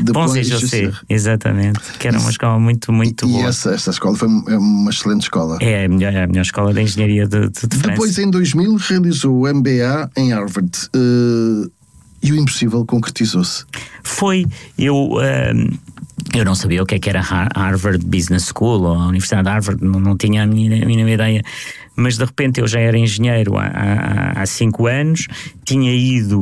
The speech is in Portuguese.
de Bons EJC, exatamente, que era uma escola muito boa. E essa escola foi uma excelente escola. É a melhor escola de engenharia de França. Depois, em 2000, realizou o MBA em Harvard. E o impossível concretizou-se. Eu não sabia o que era Harvard Business School ou a Universidade de Harvard, não tinha a mínima ideia. Mas de repente eu já era engenheiro há 5 anos, tinha ido